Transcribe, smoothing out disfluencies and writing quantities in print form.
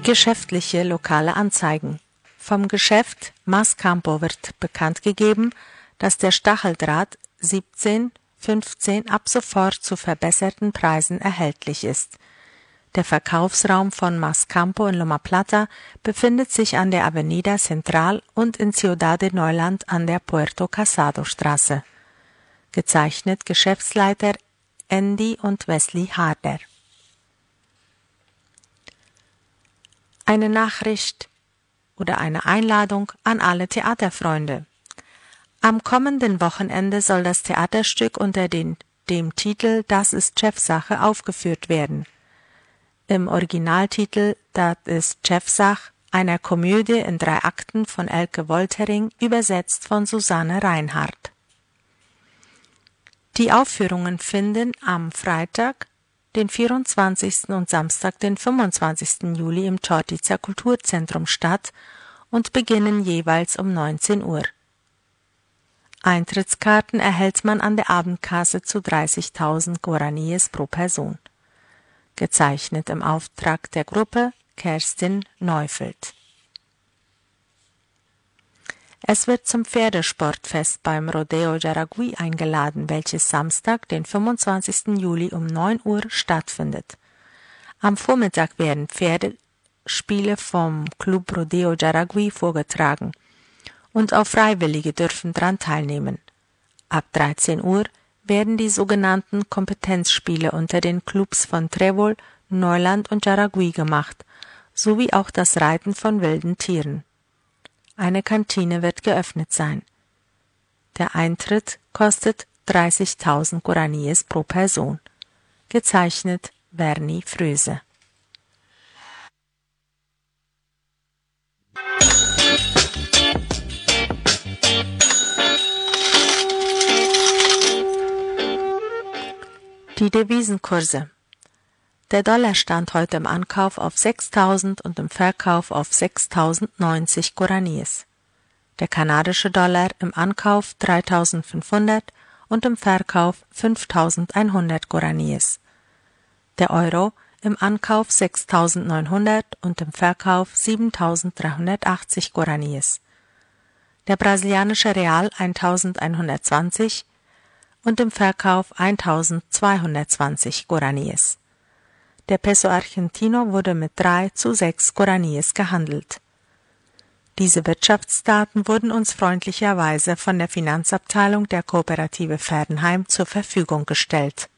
Geschäftliche lokale Anzeigen. Vom Geschäft Mascampo wird bekannt gegeben, dass der Stacheldraht 1715 ab sofort zu verbesserten Preisen erhältlich ist. Der Verkaufsraum von Mascampo in Loma Plata befindet sich an der Avenida Central und in Ciudad de Neuland an der Puerto Casado Straße. Gezeichnet Geschäftsleiter Andy und Wesley Harder. Eine Nachricht oder eine Einladung an alle Theaterfreunde. Am kommenden Wochenende soll das Theaterstück unter dem Titel Das ist Chefsache aufgeführt werden. Im Originaltitel Das ist Chefsach, einer Komödie in 3 Akten von Elke Woltering, übersetzt von Susanne Reinhardt. Die Aufführungen finden am Freitag, den 24. und Samstag, den 25. Juli im Chortica Kulturzentrum statt und beginnen jeweils um 19 Uhr. Eintrittskarten erhält man an der Abendkasse zu 30.000 Guaraníes pro Person. Gezeichnet im Auftrag der Gruppe Kerstin Neufeld. Es wird zum Pferdesportfest beim Rodeo Yaracuy eingeladen, welches Samstag, den 25. Juli um 9 Uhr stattfindet. Am Vormittag werden Pferdespiele vom Club Rodeo Yaracuy vorgetragen und auch Freiwillige dürfen daran teilnehmen. Ab 13 Uhr werden die sogenannten Kompetenzspiele unter den Clubs von Trébol, Neuland und Yaracuy gemacht, sowie auch das Reiten von wilden Tieren. Eine Kantine wird geöffnet sein. Der Eintritt kostet 30.000 Guaraníes pro Person. Gezeichnet Verni Fröse. Die Devisenkurse. Der Dollar stand heute im Ankauf auf 6.000 und im Verkauf auf 6.090 Guaraníes. Der kanadische Dollar im Ankauf 3.500 und im Verkauf 5.100 Guaraníes. Der Euro im Ankauf 6.900 und im Verkauf 7.380 Guaraníes. Der brasilianische Real 1.120 und im Verkauf 1.220 Guaraníes. Der Peso Argentino wurde mit 3:6 Guaraníes gehandelt. Diese Wirtschaftsdaten wurden uns freundlicherweise von der Finanzabteilung der Kooperative Verdenheim zur Verfügung gestellt.